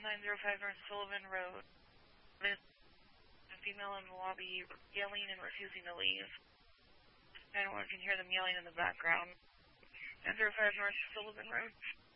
905 North Sullivan Road. There's a female in the lobby yelling and refusing to leave. 911 can hear them yelling in the background. 905 North Sullivan Road.